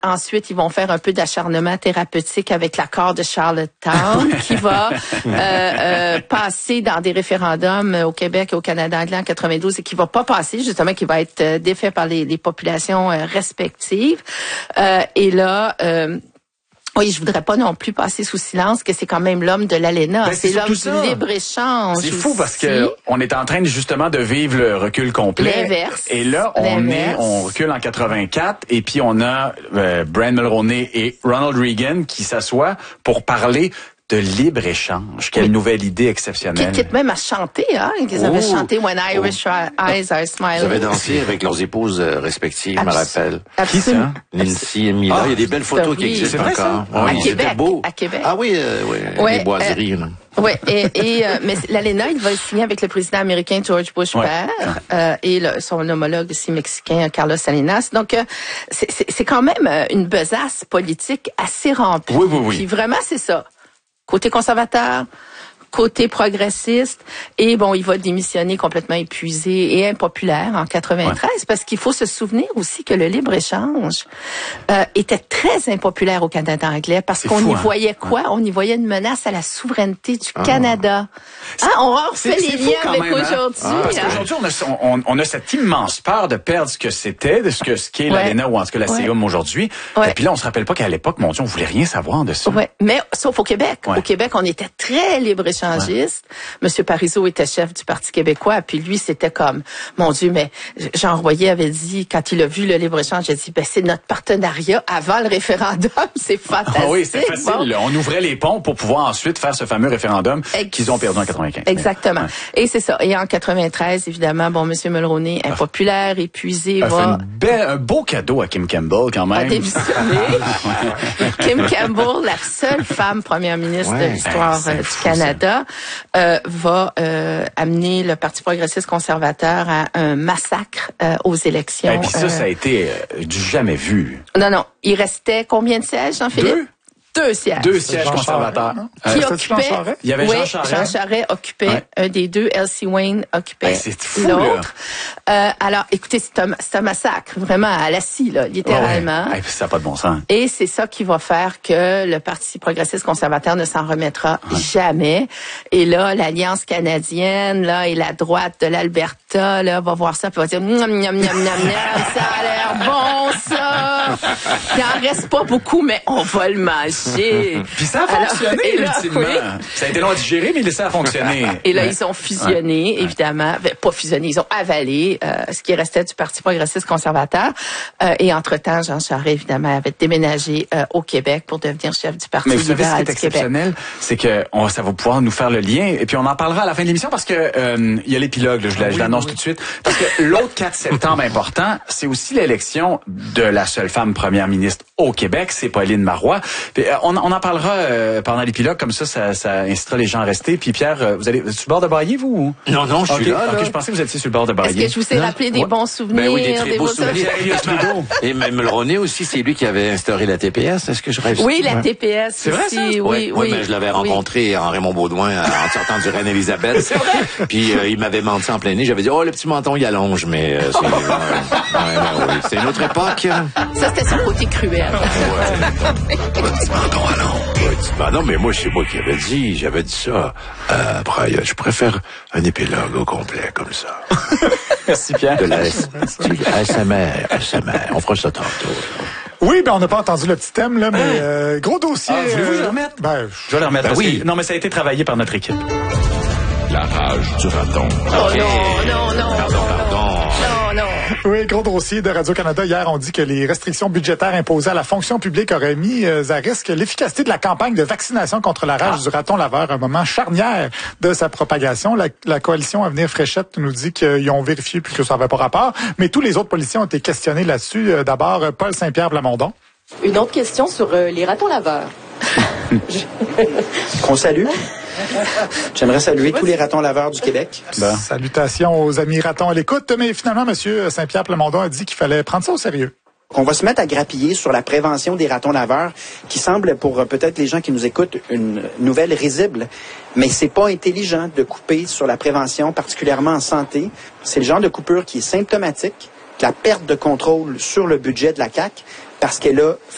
ensuite, ils vont faire un peu d'acharnement thérapeutique avec l'accord de Charlottetown qui va passer dans des référendums au Québec et au Canada anglais en 92 et qui va pas passer, justement, qui va être défait par les populations respectives. Et là... oui, je voudrais pas non plus passer sous silence que c'est quand même l'homme de l'ALENA. Ben, c'est l'homme du libre-échange. C'est fou parce que on est en train justement de vivre le recul complet. L'inverse. Et là, on recule en 84 et puis on a Brian Mulroney et Ronald Reagan qui s'assoient pour parler de libre-échange. Quelle nouvelle idée exceptionnelle. Qui même à chanter, hein. Ils avaient chanté When Irish Eyes Are Smiling. Ils avaient dansé avec leurs épouses respectives, je me rappelle. Qui ça? Lindsay et Mila. Il y a des belles photos qui existent encore. À Québec. Beau. À Québec. Ah oui, les boiseries. Oui, mais l'ALENA, il va signer avec le président américain George Bush père et son homologue aussi mexicain Carlos Salinas. Donc, c'est quand même une besace politique assez remplie. Oui. Puis vraiment, c'est ça. Côté conservateur, côté progressiste, et bon, il va démissionner complètement épuisé et impopulaire en 93, parce qu'il faut se souvenir aussi que le libre-échange était très impopulaire au Canada anglais, parce qu'on y voyait quoi? On y voyait une menace à la souveraineté du Canada. On refait les liens avec aujourd'hui. Parce qu'aujourd'hui, on a cette immense peur de perdre ce que c'était, de ce qu'est l'ALENA ou en tout cas la CIUM aujourd'hui. Et puis là, on se rappelle pas qu'à l'époque, mon Dieu, on voulait rien savoir de ça. Mais sauf au Québec. Au Québec, on était très libre-échangiste. Monsieur Parizeau était chef du Parti québécois, puis lui, c'était comme, mon Dieu, mais Jean Royer avait dit, quand il a vu le libre-échange, il a dit, c'est notre partenariat avant le référendum, c'est fantastique. Oui, c'est facile. Bon. On ouvrait les ponts pour pouvoir ensuite faire ce fameux référendum qu'ils ont perdu en 95. Exactement. Et c'est ça. Et en 93, évidemment, Monsieur Mulroney, impopulaire, épuisé, va... un beau cadeau à Kim Campbell, quand même. Kim Campbell, la seule femme première ministre de l'histoire du Canada, va amener le Parti progressiste conservateur à un massacre aux élections. Et puis ça a été du jamais vu. Non. Il restait combien de sièges, Jean-Philippe? Deux sièges conservateurs. Qui occupaient... Il y avait Jean Charest. Jean Charest occupait un des deux. Elsie Wayne occupait l'autre. Alors, écoutez, c'est un massacre, vraiment à la scie, là, littéralement. Ça n'a pas de bon sens. Et c'est ça qui va faire que le Parti progressiste conservateur ne s'en remettra jamais. Et là, l'Alliance canadienne, là, et la droite de l'Alberta, là, va voir ça, puis va dire, ça a l'air bon, ça. Il en reste pas beaucoup, mais on va le manger. Puis ça a fonctionné, ultimement. Ça a été long à digérer, mais ça a fonctionné. Et là, ils ont fusionné, évidemment. Pas fusionné, ils ont avalé ce qui restait du Parti progressiste conservateur. Et entre-temps, Jean Charest, évidemment, avait déménagé au Québec pour devenir chef du Parti libéral du Québec. Mais vous savez, ce qui est exceptionnel, c'est que ça va pouvoir nous faire le lien. Et puis, on en parlera à la fin de l'émission parce que il y a l'épilogue, je l'annonce tout de suite. Parce que l'autre 4 septembre important, c'est aussi l'élection de la seule femme première ministre au Québec, c'est Pauline Marois. Puis, on en parlera pendant l'épilogue, comme ça incitera les gens à rester. Puis Pierre, vous êtes sur le bord de brailler, vous? Non, je suis là. Ok, je pensais que vous étiez sur le bord de brailler. Est-ce que je vous ai rappelé des bons souvenirs? Ben oui, des très beaux souvenirs. Et même Mulroney aussi, c'est lui qui avait instauré la TPS. Est-ce que je rêve? Oui, la TPS. C'est vrai, ça? Oui, mais je l'avais rencontré en Raymond Baudouin en sortant du Reine-Élisabeth. C'est vrai? Puis il m'avait menti en plein nez. J'avais dit, le petit menton, il allonge, mais c'est une autre époque. Ça, c'était son côté cruel. Non, mais moi, c'est moi qui avais dit. J'avais dit ça. Brian, je préfère un épilogue au complet, comme ça. Merci, Pierre. De la ASMR. On fera ça tantôt. Oui, on n'a pas entendu le petit thème, là, mais gros dossier. Voulez-vous que je le remette? Je vais le remettre. Oui. Non, mais ça a été travaillé par notre équipe. La rage du raton. Non. Oui, gros dossier de Radio-Canada. Hier, on dit que les restrictions budgétaires imposées à la fonction publique auraient mis à risque l'efficacité de la campagne de vaccination contre la rage du raton laveur, un moment charnière de sa propagation. La coalition Avenir Fréchette nous dit qu'ils ont vérifié puis que ça n'avait pas rapport, mais tous les autres policiers ont été questionnés là-dessus. D'abord, Paul Saint-Pierre Plamondon. Une autre question sur les ratons laveurs. Qu'on salue. J'aimerais saluer tous les ratons laveurs du Québec. Salutations aux amis ratons à l'écoute, mais finalement, M. Saint-Pierre Plamondon a dit qu'il fallait prendre ça au sérieux. On va se mettre à grappiller sur la prévention des ratons laveurs, qui semble, pour peut-être les gens qui nous écoutent, une nouvelle risible. Mais c'est pas intelligent de couper sur la prévention, particulièrement en santé. C'est le genre de coupure qui est symptomatique, la perte de contrôle sur le budget de la CAQ, parce qu'elle a